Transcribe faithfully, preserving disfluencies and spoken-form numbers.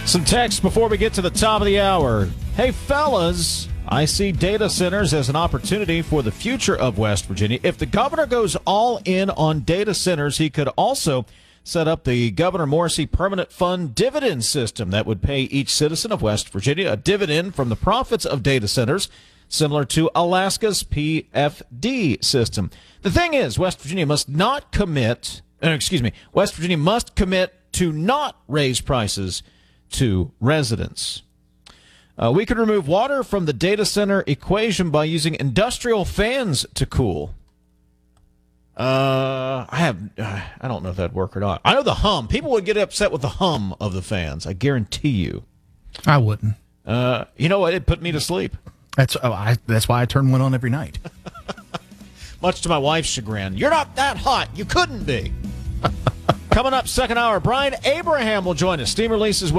Some text before we get to the top of the hour. Hey, fellas, I see data centers as an opportunity for the future of West Virginia. If the governor goes all in on data centers, he could also set up the Governor Morrisey Permanent Fund dividend system that would pay each citizen of West Virginia a dividend from the profits of data centers, similar to Alaska's P F D system. The thing is, West Virginia must not commit, uh, excuse me, West Virginia must commit to not raise prices to residents. Uh, we could remove water from the data center equation by using industrial fans to cool. Uh, I have, uh, I don't know if that'd work or not. I know the hum. People would get upset with the hum of the fans. I guarantee you. I wouldn't. Uh, you know what? It put me to sleep. That's oh, I, that's why I turn one on every night. Much to my wife's chagrin. You're not that hot. You couldn't be. Coming up, second hour, Brian Abraham will join us. Steam releases.